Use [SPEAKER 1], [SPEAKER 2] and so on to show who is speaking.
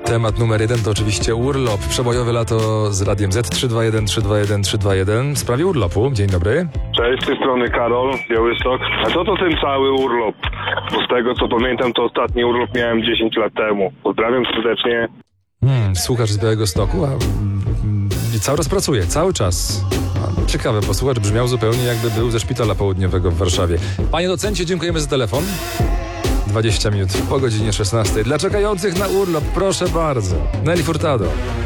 [SPEAKER 1] Temat numer 1 to oczywiście urlop. Przebojowe lato z Radiem Z 321 321 321. W sprawie urlopu. Dzień dobry.
[SPEAKER 2] Cześć, z tej strony Karol, Białystok. A co to ten cały urlop? Bo z tego co pamiętam, to ostatni urlop miałem 10 lat temu. Pozdrawiam serdecznie.
[SPEAKER 1] Słuchacz z Białegostoku, i cały czas pracuje, cały czas. Ciekawe, bo słuchacz brzmiał zupełnie jakby był ze szpitala południowego w Warszawie. Panie docencie, dziękujemy za telefon. 20 minut po godzinie 16. Dla czekających na urlop, proszę bardzo. Nelly Furtado.